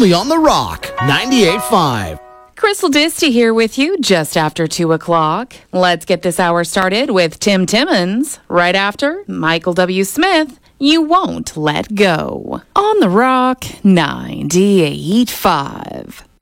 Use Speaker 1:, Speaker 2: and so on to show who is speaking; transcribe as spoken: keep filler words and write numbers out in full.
Speaker 1: only on The Rock, ninety-eight point five.
Speaker 2: Crystal Disty here with you just after two o'clock. Let's get this hour started with Tim Timmons. Right after, Michael W. Smith, You Won't Let Go. On The Rock, ninety-eight point five.